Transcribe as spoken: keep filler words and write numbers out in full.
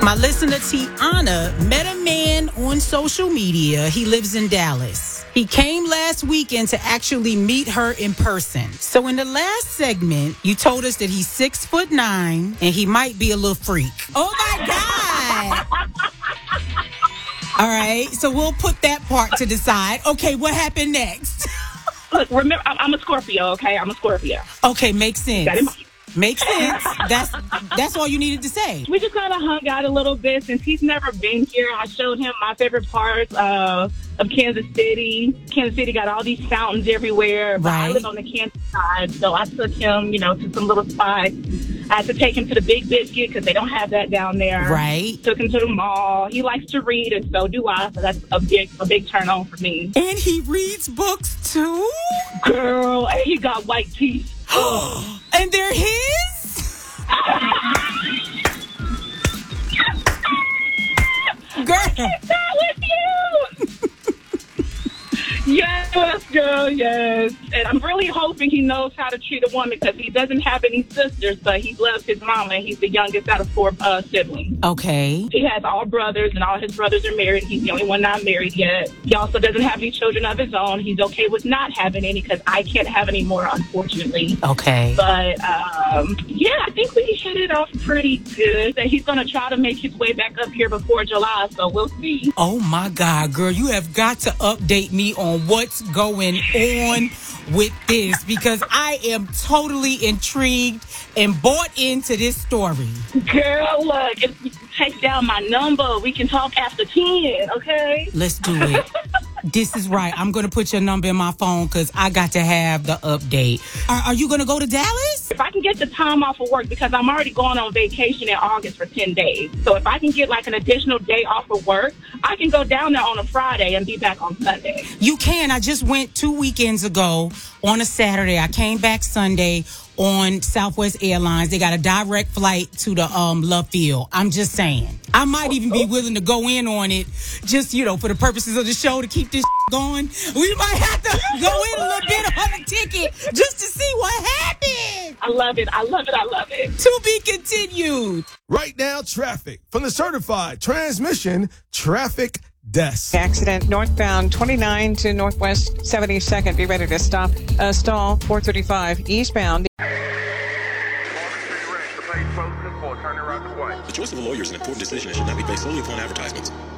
My listener Tiana met a man on social media. He lives in Dallas. He came last weekend to actually meet her in person. So in the last segment, you told us that he's six foot nine and he might be a little freak. Oh my God. All right. So we'll put that part to the side. Okay. What happened next? Look, remember, I'm a Scorpio, okay? I'm a Scorpio. Okay. Makes sense. Makes sense. That's that's all you needed to say. We just kind of hung out a little bit since he's never been here. I showed him my favorite parts uh, of Kansas City. Kansas City got all these fountains everywhere. But Right. I live on the Kansas side, so I took him, you know, to some little spots. I had to take him to the Big Biscuit because they don't have that down there. Right. Took him to the mall. He likes to read, and so do I. So that's a big, a big turn on for me. And he reads books too? Girl, and he got white teeth. And they're his? Girl. What's that with you? Yes, girl, yes. And I'm really hoping he knows how to treat a woman because he doesn't have any sisters, but he loves his mama. He's the youngest out of four uh, siblings. Okay. He has all brothers, and all his brothers are married. He's the only one not married yet. He also doesn't have any children of his own. He's okay with not having any because I can't have any more, unfortunately. Okay. But, um, yeah, I think we hit it off pretty good. And he's going to try to make his way back up here before July, so we'll see. Oh, my God, girl. You have got to update me on what's going on with this because I am totally intrigued and bought into this story. Girl, look, if you take down my number, we can talk after ten, okay? Let's do it. This is right. I'm going to put your number in my phone because I got to have the update. Are, are you going to go to Dallas? If I can get the time off of work, because I'm already going on vacation in August for ten days. So if I can get like an additional day off of work, I can go down there on a Friday and be back on Sunday. You can. I just went two weekends ago on a Saturday. I came back Sunday on Southwest Airlines. They got a direct flight to the um Love Field. I'm just saying. I might even be willing to go in on it just, you know, for the purposes of the show to keep this going. We might have to go in a little bit on the ticket just to see what happens. I love it. I love it. I love it. To be continued. Right now, traffic from the certified transmission traffic desk. Accident northbound twenty-nine to Northwest seventy-second. Be ready to stop. Uh, stall four thirty-five eastbound. The choice of a lawyer is an important decision and should not be based solely upon advertisements.